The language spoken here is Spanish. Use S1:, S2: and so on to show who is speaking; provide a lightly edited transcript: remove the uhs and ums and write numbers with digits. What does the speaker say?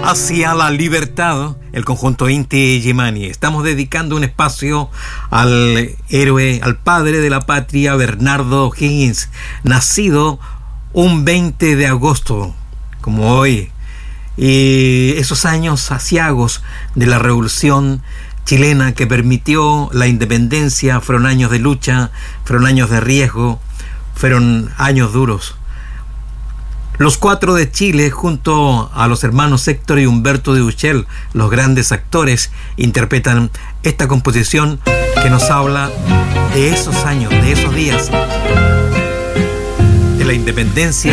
S1: Hacia la libertad, el conjunto Inti Illimani. Estamos dedicando un espacio al héroe, al padre de la patria, Bernardo O'Higgins, nacido un 20 de agosto, como hoy. Y esos años aciagos de la revolución chilena que permitió la independencia fueron años de lucha, fueron años de riesgo, fueron años duros. Los Cuatro de Chile, junto a los hermanos Héctor y Humberto de Uchel, los grandes actores, interpretan esta composición que nos habla de esos años, de esos días, de la independencia.